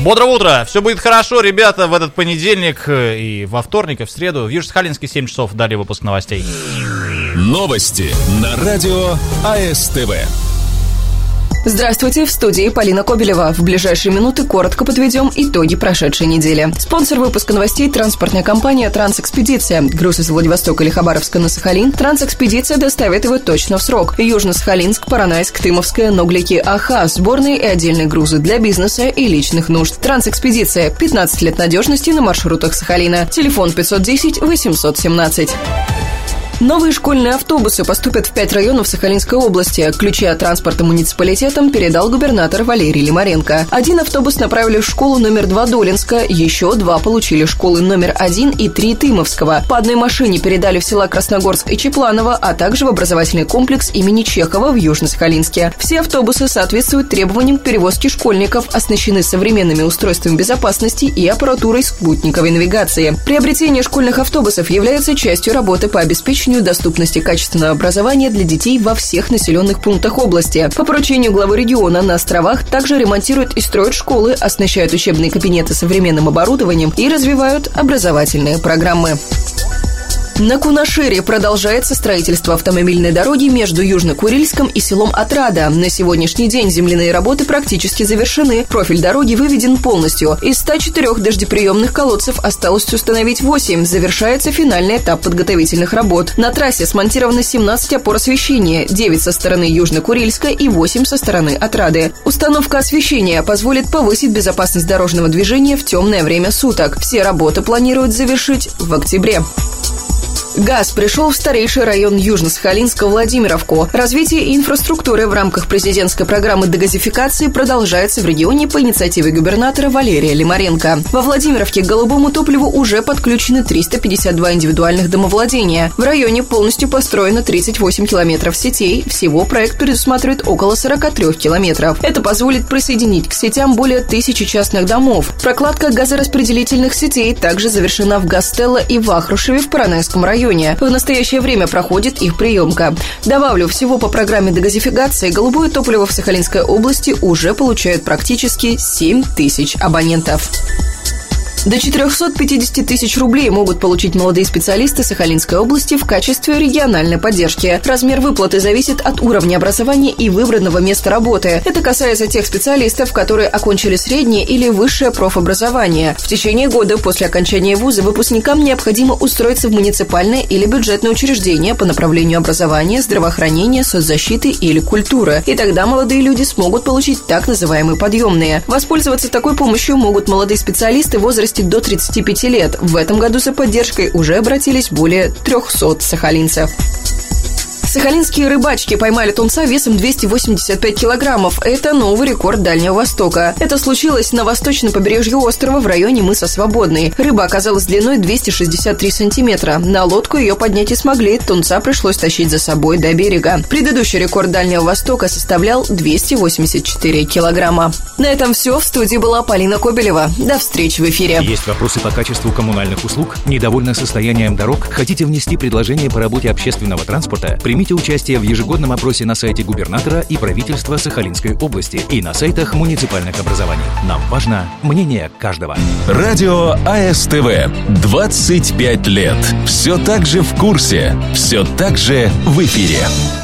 Бодрого утра! Все будет хорошо, ребята, в этот понедельник и во вторник, и в среду. В Южно-Сахалинске 7 часов. Далее выпуск новостей. Новости на радио АСТВ. Здравствуйте, в студии Полина Кобелева. В ближайшие минуты коротко подведем итоги прошедшей недели. Спонсор выпуска новостей — транспортная компания «Трансэкспедиция». Груз из Владивостока или Хабаровска на Сахалин «Трансэкспедиция» доставит его точно в срок. Южно-Сахалинск, Поронайск, Тымовская, Ноглики, Аха, сборные и отдельные грузы для бизнеса и личных нужд. «Трансэкспедиция» — 15 лет надежности на маршрутах Сахалина. Телефон 510 817. Новые школьные автобусы поступят в 5 районов Сахалинской области. Ключи от транспорта муниципалитетам передал губернатор Валерий Лимаренко. Один автобус направили в школу номер 2 Долинска, еще 2 получили школы номер 1 и 3 Тымовского. По одной машине передали в села Красногорск и Чепланово, а также в образовательный комплекс имени Чехова в Южно-Сахалинске. Все автобусы соответствуют требованиям к перевозке школьников, оснащены современными устройствами безопасности и аппаратурой спутниковой навигации. Приобретение школьных автобусов является частью работы по обеспечению доступности качественного образования для детей во всех населенных пунктах области. По поручению главы региона на островах также ремонтируют и строят школы, оснащают учебные кабинеты современным оборудованием и развивают образовательные программы. На Кунашире продолжается строительство автомобильной дороги между Южно-Курильском и селом Отрада. На сегодняшний день земляные работы практически завершены. Профиль дороги выведен полностью. Из 104 дождеприемных колодцев осталось установить 8. Завершается финальный этап подготовительных работ. На трассе смонтировано 17 опор освещения, 9 со стороны Южно-Курильска и 8 со стороны Отрады. Установка освещения позволит повысить безопасность дорожного движения в темное время суток. Все работы планируют завершить в октябре. Газ пришел в старейший район Южно-Сахалинска Владимировку. Развитие инфраструктуры в рамках президентской программы дегазификации продолжается в регионе по инициативе губернатора Валерия Лимаренко. Во Владимировке к голубому топливу уже подключены 352 индивидуальных домовладения. В районе полностью построено 38 километров сетей. Всего проект предусматривает около 43 километров. Это позволит присоединить к сетям более 1000 частных домов. Прокладка газораспределительных сетей также завершена в Гастелло и Вахрушеве в Поронайском районе. В настоящее время проходит их приемка. Добавлю, всего по программе дегазификации голубое топливо в Сахалинской области уже получают практически 7000 абонентов. До 450 тысяч рублей могут получить молодые специалисты Сахалинской области в качестве региональной поддержки. Размер выплаты зависит от уровня образования и выбранного места работы. Это касается тех специалистов, которые окончили среднее или высшее профобразование. В течение года после окончания вуза выпускникам необходимо устроиться в муниципальное или бюджетное учреждение по направлению образования, здравоохранения, соцзащиты или культуры. И тогда молодые люди смогут получить так называемые подъемные. Воспользоваться такой помощью могут молодые специалисты в возрасте до 35 лет. В этом году за поддержкой уже обратились более 300 сахалинцев. Сахалинские рыбачки поймали тунца весом 285 килограммов. Это новый рекорд Дальнего Востока. Это случилось на восточном побережье острова в районе мыса Свободный. Рыба оказалась длиной 263 сантиметра. На лодку ее поднять не смогли. Тунца пришлось тащить за собой до берега. Предыдущий рекорд Дальнего Востока составлял 284 килограмма. На этом все. В студии была Полина Кобелева. До встречи в эфире. Есть вопросы по качеству коммунальных услуг? Недовольны состоянием дорог? Хотите внести предложение по работе общественного транспорта? Примите участие в ежегодном опросе на сайте губернатора и правительства Сахалинской области и на сайтах муниципальных образований. Нам важно мнение каждого. Радио АСТВ. 25 лет. Все так же в курсе. Все так же в эфире.